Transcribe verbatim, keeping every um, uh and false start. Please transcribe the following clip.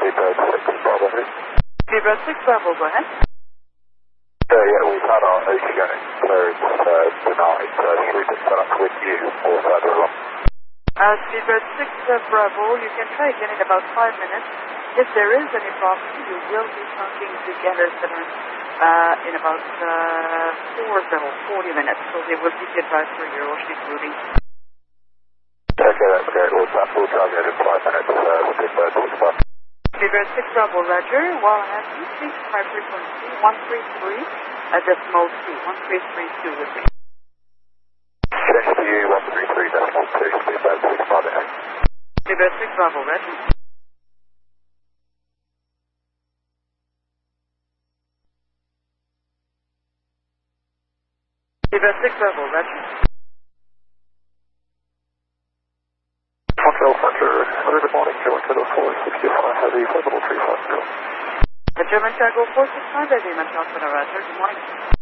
Seabird six Bravo. Seabird six Bravo, go ahead. Uh, yeah, we've had our oceanic clearance uh, denied, so should we pick that up with you or further along? Uh, Seabird six uh, Bravo, you can try again in about five minutes. If there is any problem, you will be talking to Anderson uh, in about uh, four, so forty minutes, so they will keep you advised for your ocean routing. Okay, that's great. We'll, we'll try again in five minutes uh, with Seabird six Bravo. Seabird six Bravo, Roger. While I have you, please try frequency one three three, uh, decimal two, one three three two with me. Change to you, one three three decimal two, Seabird six Bravo. Seabird six Bravo, Roger. Seabird six Bravo, Roger. Hotel Center, good morning, German Cargo four sixty-five, heavy, level three five zero. The German Cargo four sixty-five, heavy, Metropolitan, Roger. Good morning.